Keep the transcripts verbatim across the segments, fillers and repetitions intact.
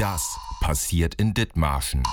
Das passiert in Dithmarschen.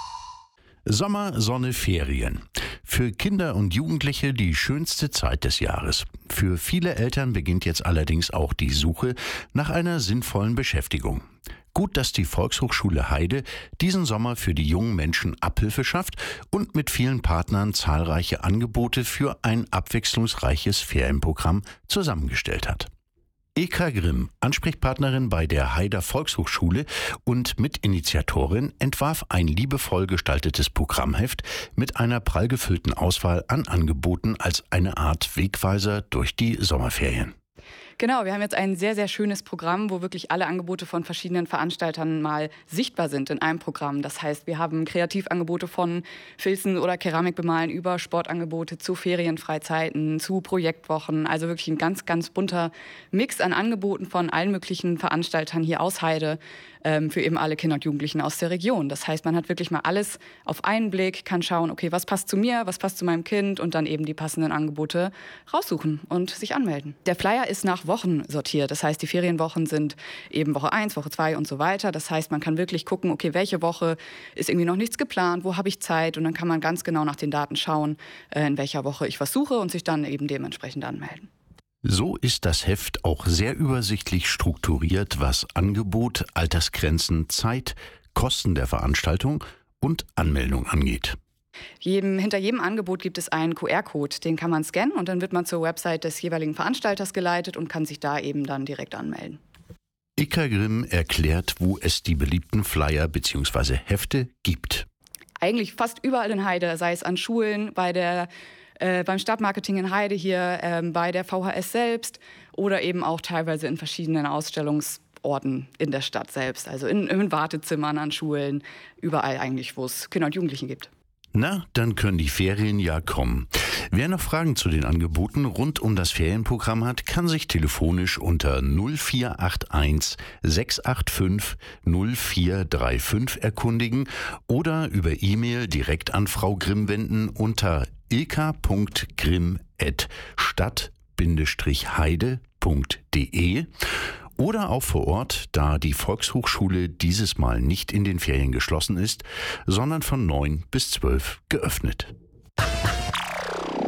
Sommer, Sonne, Ferien. Für Kinder und Jugendliche die schönste Zeit des Jahres. Für viele Eltern beginnt jetzt allerdings auch die Suche nach einer sinnvollen Beschäftigung. Gut, dass die Volkshochschule Heide diesen Sommer für die jungen Menschen Abhilfe schafft und mit vielen Partnern zahlreiche Angebote für ein abwechslungsreiches Ferienprogramm zusammengestellt hat. Ilka Grimm, Ansprechpartnerin bei der Heider Volkshochschule und Mitinitiatorin, entwarf ein liebevoll gestaltetes Programmheft mit einer prall gefüllten Auswahl an Angeboten als eine Art Wegweiser durch die Sommerferien. Genau, wir haben jetzt ein sehr, sehr schönes Programm, wo wirklich alle Angebote von verschiedenen Veranstaltern mal sichtbar sind in einem Programm. Das heißt, wir haben Kreativangebote von Filzen oder Keramikbemalen über Sportangebote zu Ferienfreizeiten, zu Projektwochen. Also wirklich ein ganz, ganz bunter Mix an Angeboten von allen möglichen Veranstaltern hier aus Heide ähm, für eben alle Kinder und Jugendlichen aus der Region. Das heißt, man hat wirklich mal alles auf einen Blick, kann schauen, okay, was passt zu mir, was passt zu meinem Kind und dann eben die passenden Angebote raussuchen und sich anmelden. Der Flyer ist nach Wochen sortiert. Das heißt, die Ferienwochen sind eben Woche eins, Woche zwei und so weiter. Das heißt, man kann wirklich gucken, okay, welche Woche ist irgendwie noch nichts geplant, wo habe ich Zeit? Und dann kann man ganz genau nach den Daten schauen, in welcher Woche ich was suche und sich dann eben dementsprechend anmelden. So ist das Heft auch sehr übersichtlich strukturiert, was Angebot, Altersgrenzen, Zeit, Kosten der Veranstaltung und Anmeldung angeht. Jedem, hinter jedem Angebot gibt es einen Q R-Code, den kann man scannen und dann wird man zur Website des jeweiligen Veranstalters geleitet und kann sich da eben dann direkt anmelden. Ilka Grimm erklärt, wo es die beliebten Flyer bzw. Hefte gibt. Eigentlich fast überall in Heide, sei es an Schulen, bei der, äh, beim Stadtmarketing in Heide hier, äh, bei der V H S selbst oder eben auch teilweise in verschiedenen Ausstellungsorten in der Stadt selbst. Also in, in Wartezimmern an Schulen, überall eigentlich, wo es Kinder und Jugendliche gibt. Na, dann können die Ferien ja kommen. Wer noch Fragen zu den Angeboten rund um das Ferienprogramm hat, kann sich telefonisch unter null vier acht eins sechs acht fünf null vier drei fünf erkundigen oder über E-Mail direkt an Frau Grimm wenden unter ilka punkt grimm at stadt Bindestrich heide punkt de oder auch vor Ort, da die Volkshochschule dieses Mal nicht in den Ferien geschlossen ist, sondern von neun bis zwölf geöffnet.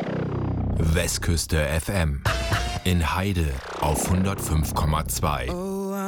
Westküste F M in Heide auf hundertfünf Komma zwei.